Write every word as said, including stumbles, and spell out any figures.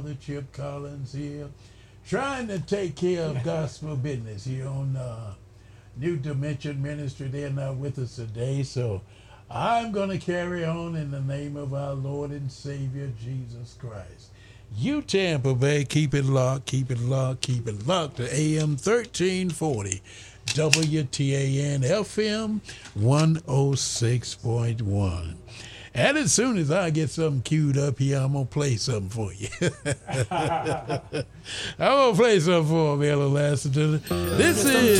Chip Collins here, trying to take care of gospel business here on uh, New Dimension Ministry. They're not with us today, so I'm going to carry on in the name of our Lord and Savior, Jesus Christ. You Tampa Bay, keep it locked, keep it locked, keep it locked to A M thirteen forty, W T A N F M one oh six point one. And as soon as I get something queued up here, I'm going to play something for you. I'm going to play something for me, Ella Lassiter. This is